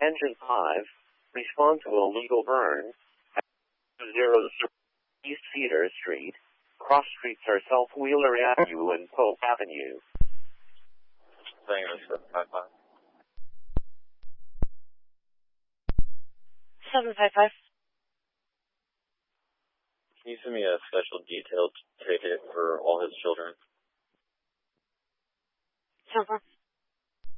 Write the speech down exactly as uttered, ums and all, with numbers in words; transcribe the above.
Tangent five, respond to illegal burn. Zero East Cedar Street. Cross streets are South Wheeler Avenue and Pope Avenue. seven five five. seven five five. Can you send me a special detailed ticket for all his children? ten four.